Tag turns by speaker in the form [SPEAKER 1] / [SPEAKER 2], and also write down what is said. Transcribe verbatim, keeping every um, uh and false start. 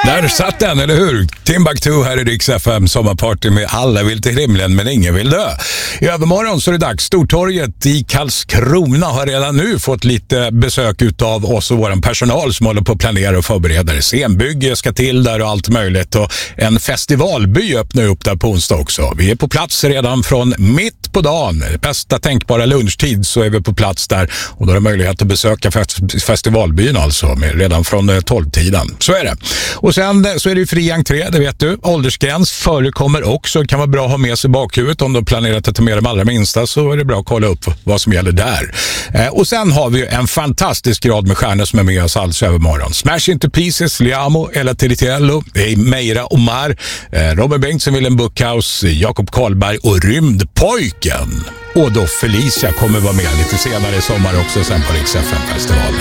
[SPEAKER 1] Där satt den, eller hur? Timbuktu här i Rix F M, sommarparty med Alla vill till himlen men ingen vill dö. I övermorgon så är det dags. Stortorget i Karlskrona har redan nu fått lite besök utav oss och vår personal som håller på att planera och förbereda. Scenbygge ska till där och allt möjligt. Och en festivalby öppnar upp där på onsdag också. Vi är på plats redan från mitt på dagen. Bästa tänkbara lunchtid så är vi på plats där. Och då är det möjlighet att besöka fest- festivalbyn alltså med, redan från tolv-tiden. Så är det. Och sen så är det ju fri entré, det vet du. Åldersgräns förekommer också. Det kan vara bra att ha med sig bakhuvudet. Om du planerat att ta med de allra minsta så är det bra att kolla upp vad som gäller där. Eh, och sen har vi en fantastisk rad med stjärnor som är med oss alls övermorgon. Smash Into Pieces, Liamo, Ella Tiritiello, Meira Omar, eh, Robert Bengtsson, Willem Buckhaus, Jakob Karlberg och Rymdpojken. Och då Felicia kommer vara med lite senare i sommar också sen på Rix F M-festivalen.